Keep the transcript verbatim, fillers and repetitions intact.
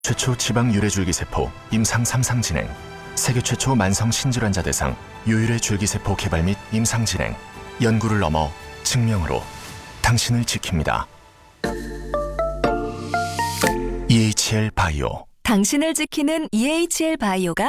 최초 지방 유래 줄기세포 임상 삼 상 진행, 세계 최초 만성 신질환자 대상 요율의 줄기세포 개발 및 임상 진행, 연구를 넘어 증명으로 당신을 지킵니다. 이에이치엘 바이오. 당신을 지키는 이에이치엘 바이오가